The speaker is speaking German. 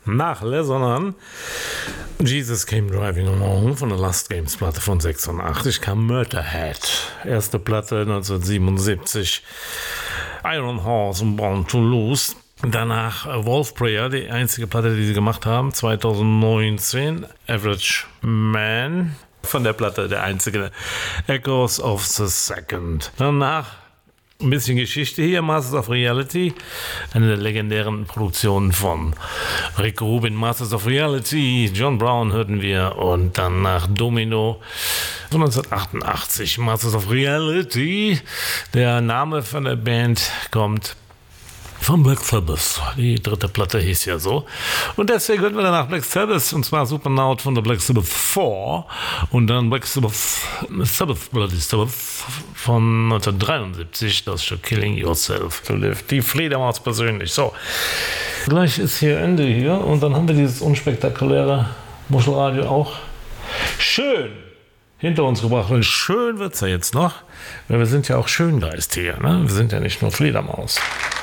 Nachle, sondern Jesus Came Driving Along von der Last Games Platte von 86 kam Motorhead. Erste Platte 1977. Iron Horse und Born to Lose. Danach Wolf Prayer, die einzige Platte, die sie gemacht haben, 2019. Average Man von der Platte, der einzige. Echoes of the Second. Danach ein bisschen Geschichte hier, Masters of Reality, eine der legendären Produktionen von Rick Rubin, Masters of Reality, John Brown hörten wir und dann nach Domino von 1988, Masters of Reality. Der Name von der Band kommt von Black Sabbath. Die dritte Platte hieß ja so. Und deswegen hören wir danach Black Sabbath, und zwar Supernaut von der Black Sabbath 4 und dann Black Sabbath Bloody Sabbath von 1973, das Stück Killing Yourself to Live. Die Fledermaus persönlich. So, gleich ist hier Ende hier und dann haben wir dieses unspektakuläre Muschelradio auch schön hinter uns gebracht. Und schön wird es ja jetzt noch, weil wir sind ja auch Schöngeist hier. Ne? Wir sind ja nicht nur Fledermaus.